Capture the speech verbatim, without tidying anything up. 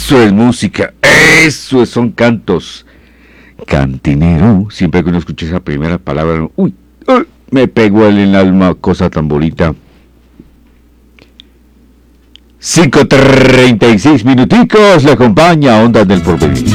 Eso es música, eso son cantos. Cantinero, siempre que uno escucha esa primera palabra, uy, uy me pegó en el alma, cosa tan bonita. cinco treinta y seis minuticos, le acompaña Ondas del Porvenir.